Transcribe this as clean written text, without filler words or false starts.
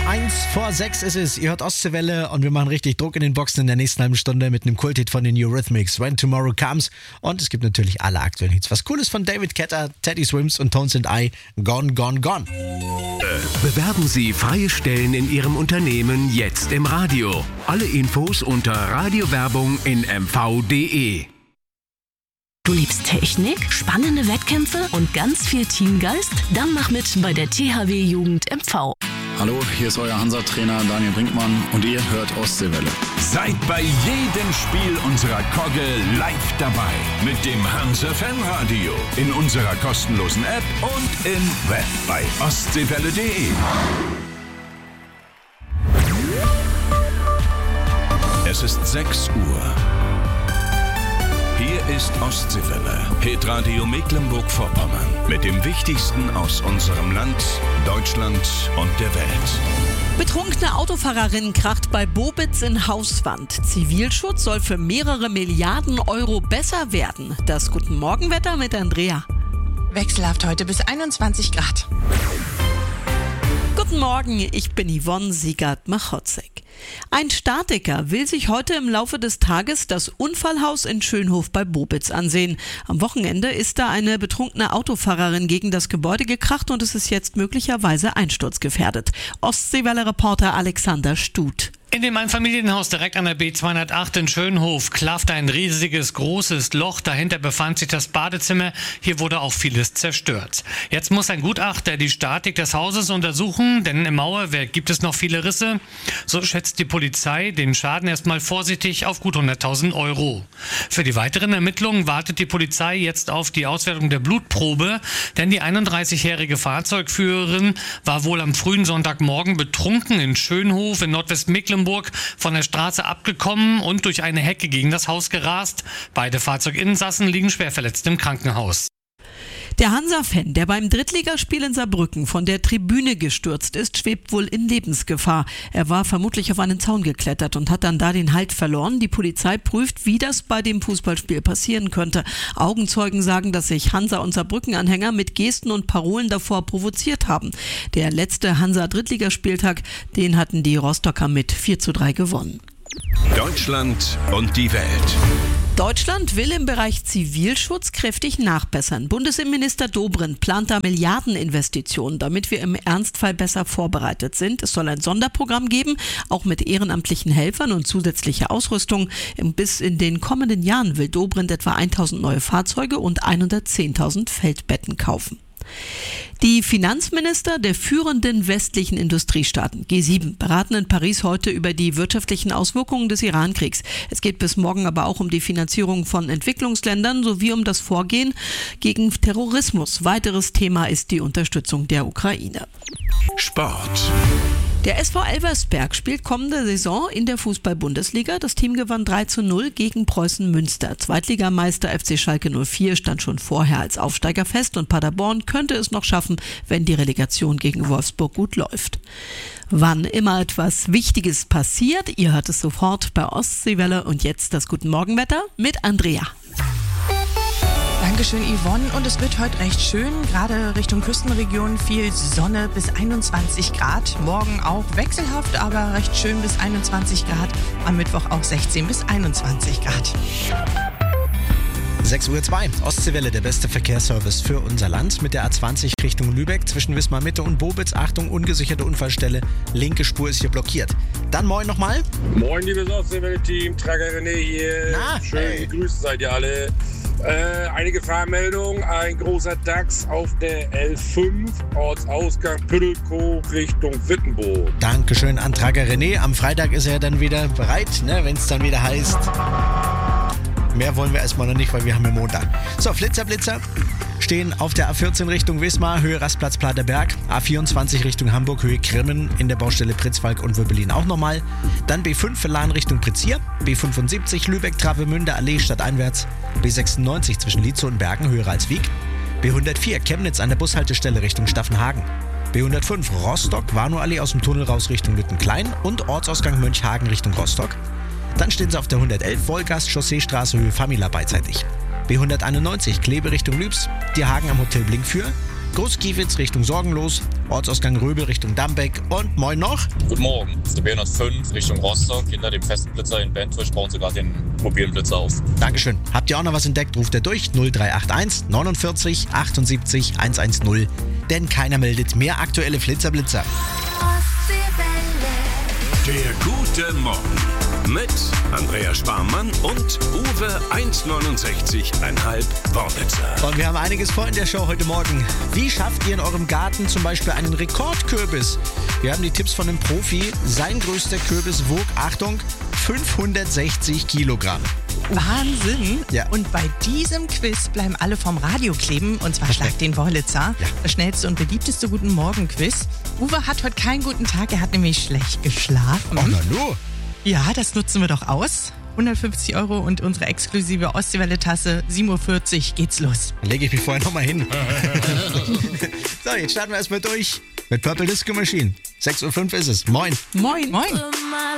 5:01 ist es. Ihr hört Ostseewelle und wir machen richtig Druck in den Boxen in der nächsten halben Stunde mit einem Kulthit von den Eurythmics, When Tomorrow Comes. Und es gibt natürlich alle aktuellen Hits. Was Cooles von David Guetta, Teddy Swims und Tones and I, Gone, Gone, Gone. Bewerben Sie freie Stellen in Ihrem Unternehmen jetzt im Radio. Alle Infos unter Radiowerbung in mv.de. Du liebst Technik, spannende Wettkämpfe und ganz viel Teamgeist? Dann mach mit bei der THW Jugend MV. Hallo, hier ist euer Hansa-Trainer Daniel Brinkmann und ihr hört Ostseewelle. Seid bei jedem Spiel unserer Kogge live dabei mit dem Hansa-Fanradio in unserer kostenlosen App und im Web bei ostseewelle.de. Es ist 6 Uhr. Hier ist Ostseewelle, Hitradio Mecklenburg-Vorpommern mit dem Wichtigsten aus unserem Land, Deutschland und der Welt. Betrunkene Autofahrerin kracht bei Bobitz in Hauswand. Zivilschutz soll für mehrere Milliarden Euro besser werden. Das Guten Morgenwetter mit Andrea. Wechselhaft heute bis 21 Grad. Guten Morgen, ich bin Yvonne Siegert-Machotzek. Ein Statiker will sich heute im Laufe des Tages das Unfallhaus in Schönhof bei Bobitz ansehen. Am Wochenende ist da eine betrunkene Autofahrerin gegen das Gebäude gekracht und es ist jetzt möglicherweise einsturzgefährdet. Ostseewelle-Reporter Alexander Stut. In dem Einfamilienhaus direkt an der B208 in Schönhof klaffte ein riesiges, großes Loch. Dahinter befand sich das Badezimmer. Hier wurde auch vieles zerstört. Jetzt muss ein Gutachter die Statik des Hauses untersuchen, denn im Mauerwerk gibt es noch viele Risse. So schätzt die Polizei den Schaden erstmal vorsichtig auf gut 100.000 Euro. Für die weiteren Ermittlungen wartet die Polizei jetzt auf die Auswertung der Blutprobe, denn die 31-jährige Fahrzeugführerin war wohl am frühen Sonntagmorgen betrunken in Schönhof in Nordwestmecklenburg von der Straße abgekommen und durch eine Hecke gegen das Haus gerast. Beide Fahrzeuginsassen liegen schwer verletzt im Krankenhaus. Der Hansa-Fan, der beim Drittligaspiel in Saarbrücken von der Tribüne gestürzt ist, schwebt wohl in Lebensgefahr. Er war vermutlich auf einen Zaun geklettert und hat dann da den Halt verloren. Die Polizei prüft, wie das bei dem Fußballspiel passieren könnte. Augenzeugen sagen, dass sich Hansa- und Saarbrücken-Anhänger mit Gesten und Parolen davor provoziert haben. Der letzte Hansa-Drittligaspieltag, den hatten die Rostocker mit 4:3 gewonnen. Deutschland und die Welt. Deutschland will im Bereich Zivilschutz kräftig nachbessern. Bundesinnenminister Dobrindt plant da Milliardeninvestitionen, damit wir im Ernstfall besser vorbereitet sind. Es soll ein Sonderprogramm geben, auch mit ehrenamtlichen Helfern und zusätzlicher Ausrüstung. Bis in den kommenden Jahren will Dobrindt etwa 1.000 neue Fahrzeuge und 110.000 Feldbetten kaufen. Die Finanzminister der führenden westlichen Industriestaaten G7 beraten in Paris heute über die wirtschaftlichen Auswirkungen des Iran-Kriegs. Es geht bis morgen aber auch um die Finanzierung von Entwicklungsländern sowie um das Vorgehen gegen Terrorismus. Weiteres Thema ist die Unterstützung der Ukraine. Sport. Der SV Elversberg spielt kommende Saison in der Fußball-Bundesliga. Das Team gewann 3:0 gegen Preußen Münster. Zweitligameister FC Schalke 04 stand schon vorher als Aufsteiger fest und Paderborn könnte es noch schaffen, wenn die Relegation gegen Wolfsburg gut läuft. Wann immer etwas Wichtiges passiert, ihr hört es sofort bei Ostseewelle und jetzt das Guten Morgenwetter mit Andrea. Dankeschön, Yvonne. Und es wird heute recht schön. Gerade Richtung Küstenregion viel Sonne bis 21 Grad. Morgen auch wechselhaft, aber recht schön bis 21 Grad. Am Mittwoch auch 16 bis 21 Grad. 6:02 Uhr, Ostseewelle, der beste Verkehrsservice für unser Land. Mit der A20 Richtung Lübeck zwischen Wismar Mitte und Bobitz. Achtung, ungesicherte Unfallstelle. Linke Spur ist hier blockiert. Dann moin nochmal. Moin, liebes Ostseewelle-Team. Trager René hier. Schön gegrüßt seid ihr alle. Einige Fahrmeldungen. Ein großer DAX auf der L5, Ortsausgang Püttelkow Richtung Wittenburg. Dankeschön an Trager René. Am Freitag ist er dann wieder bereit, wenn es dann wieder heißt. Mehr wollen wir erstmal noch nicht, weil wir haben ja Montag. So, Blitzer stehen auf der A14 Richtung Wismar, Höhe Rastplatz Platerberg. A24 Richtung Hamburg, Höhe Grimmen, in der Baustelle Pritzwalk und Wöbbelin auch nochmal. Dann B5 für Lahn Richtung Prizier, B75 Lübeck-Travemünde Allee stadteinwärts, B96 zwischen Lietzow und Bergen, Höhe Ralswiek, B104 Chemnitz an der Bushaltestelle Richtung Staffenhagen, B105 Rostock, Warnow-Allee aus dem Tunnel raus Richtung Lüttenklein und Ortsausgang Mönchhagen Richtung Rostock. Dann stehen sie auf der 111 Wolgast, Chausseestraße, Höhe Famila beidseitig. B191 Kleve Richtung Lübs, die Hagen am Hotel Blinkfür, Großkiewitz Richtung Sorgenlos Ortsausgang Röbel Richtung Dambeck. Und moin noch. Guten Morgen, das ist der B105 Richtung Rostock. Hinter dem festen Blitzer in Bentwisch bauen sie gerade den mobilen Blitzer auf. Dankeschön. Habt ihr auch noch was entdeckt, ruft ihr durch 0381 49 78 110. Denn keiner meldet mehr aktuelle Flitzer-Blitzer. Der gute Morgen mit Andrea Sparmann und Uwe 1,69,5 Worbitzer. Und wir haben einiges vor in der Show heute Morgen. Wie schafft ihr in eurem Garten zum Beispiel einen Rekordkürbis? Wir haben die Tipps von einem Profi. Sein größter Kürbis wog, Achtung, 560 Kilogramm. Wahnsinn. Ja. Und bei diesem Quiz bleiben alle vom Radio kleben, und zwar Schlag den Wollitzer. Ja. Das schnellste und beliebteste Guten Morgen-Quiz. Uwe hat heute keinen guten Tag, er hat nämlich schlecht geschlafen. Oh, na nur. Ja, das nutzen wir doch aus. 150 € und unsere exklusive Ostseewelle-Tasse. 7:40 Uhr geht's los. Dann lege ich mich vorher nochmal hin. So, jetzt starten wir erstmal durch mit Purple Disco Machine. 6:05 Uhr ist es. Moin. Moin. Moin.